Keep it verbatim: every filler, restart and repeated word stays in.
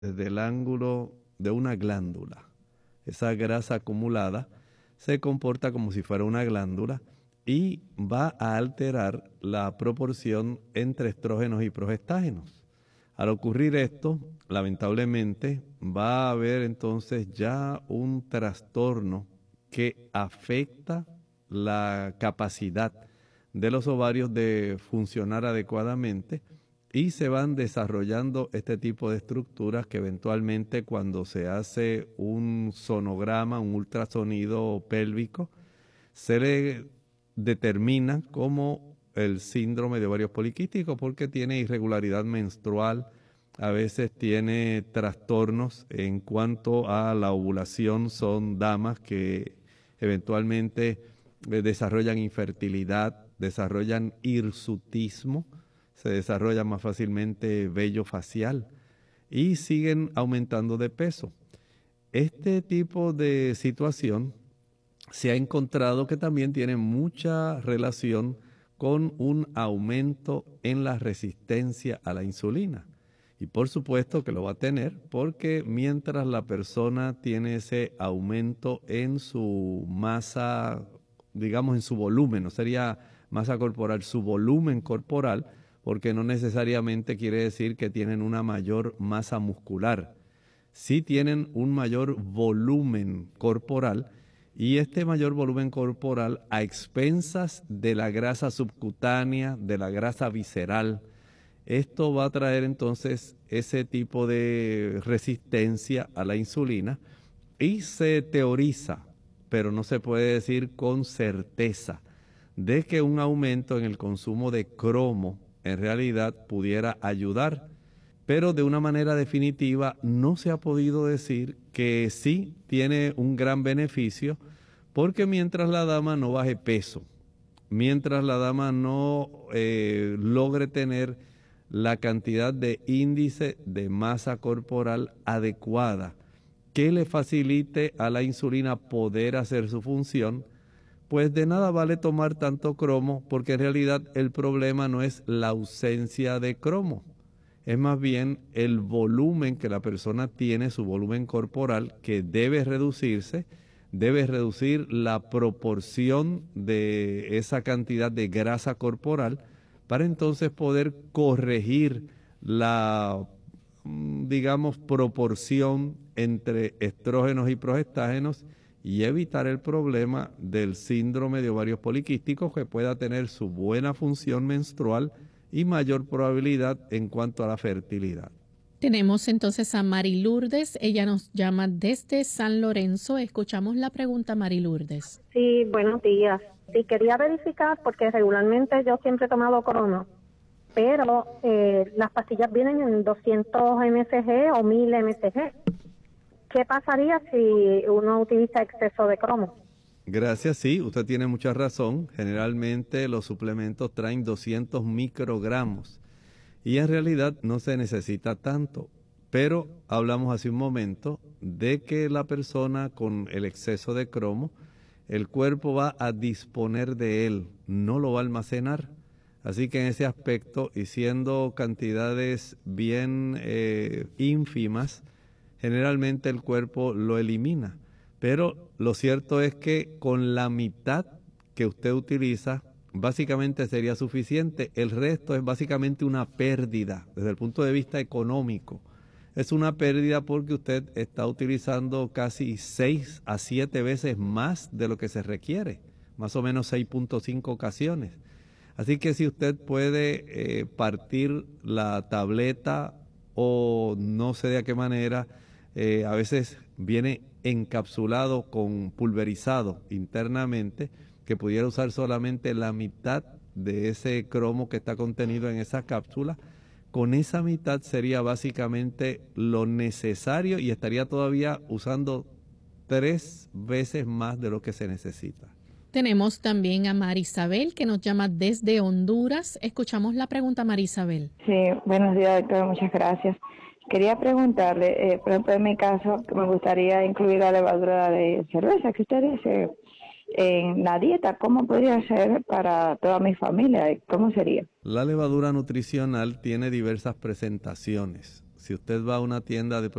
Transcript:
desde el ángulo de una glándula. Esa grasa acumulada se comporta como si fuera una glándula y va a alterar la proporción entre estrógenos y progestágenos. Al ocurrir esto, lamentablemente, va a haber entonces ya un trastorno que afecta la capacidad de los ovarios de funcionar adecuadamente y se van desarrollando este tipo de estructuras que eventualmente cuando se hace un sonograma, un ultrasonido pélvico, se le determina como el síndrome de ovarios poliquísticos porque tiene irregularidad menstrual, a veces tiene trastornos en cuanto a la ovulación, son damas que eventualmente desarrollan infertilidad, desarrollan hirsutismo, se desarrolla más fácilmente vello facial y siguen aumentando de peso. Este tipo de situación se ha encontrado que también tiene mucha relación con un aumento en la resistencia a la insulina. Y por supuesto que lo va a tener porque mientras la persona tiene ese aumento en su masa, digamos en su volumen, no sería masa corporal, su volumen corporal, porque no necesariamente quiere decir que tienen una mayor masa muscular. Sí tienen un mayor volumen corporal y este mayor volumen corporal a expensas de la grasa subcutánea, de la grasa visceral. Esto va a traer entonces ese tipo de resistencia a la insulina y se teoriza, pero no se puede decir con certeza, de que un aumento en el consumo de cromo en realidad pudiera ayudar, pero de una manera definitiva no se ha podido decir que sí tiene un gran beneficio, porque mientras la dama no baje peso, mientras la dama no eh, logre tener la cantidad de índice de masa corporal adecuada que le facilite a la insulina poder hacer su función, pues de nada vale tomar tanto cromo, porque en realidad el problema no es la ausencia de cromo, es más bien el volumen que la persona tiene, su volumen corporal, que debe reducirse, debe reducir la proporción de esa cantidad de grasa corporal para entonces poder corregir la, digamos, proporción entre estrógenos y progestágenos y evitar el problema del síndrome de ovarios poliquísticos, que pueda tener su buena función menstrual y mayor probabilidad en cuanto a la fertilidad. Tenemos entonces a Mari Lourdes, ella nos llama desde San Lorenzo. Escuchamos la pregunta, Mari Lourdes. Sí, buenos días. Sí, quería verificar porque regularmente yo siempre he tomado crono, pero eh, las pastillas vienen en doscientos miligramos o mil miligramos. ¿Qué pasaría si uno utiliza exceso de cromo? Gracias, sí, usted tiene mucha razón. Generalmente los suplementos traen doscientos microgramos y en realidad no se necesita tanto. Pero hablamos hace un momento de que la persona con el exceso de cromo, el cuerpo va a disponer de él, no lo va a almacenar. Así que en ese aspecto, y siendo cantidades bien eh, ínfimas, generalmente el cuerpo lo elimina. Pero lo cierto es que con la mitad que usted utiliza, básicamente sería suficiente. El resto es básicamente una pérdida desde el punto de vista económico. Es una pérdida porque usted está utilizando casi seis a siete veces más de lo que se requiere, más o menos seis punto cinco ocasiones. Así que si usted puede eh, partir la tableta o no sé de qué manera, eh, a veces viene encapsulado con pulverizado internamente, que pudiera usar solamente la mitad de ese cromo que está contenido en esa cápsula. Con esa mitad sería básicamente lo necesario y estaría todavía usando tres veces más de lo que se necesita. Tenemos también a Marisabel, que nos llama desde Honduras. Escuchamos la pregunta, Marisabel. Sí, buenos días, doctor, muchas gracias. Quería preguntarle, eh, por ejemplo, en mi caso, que me gustaría incluir la levadura de cerveza que usted dice en la dieta. ¿Cómo podría ser para toda mi familia? ¿Cómo sería? La levadura nutricional tiene diversas presentaciones. Si usted va a una tienda de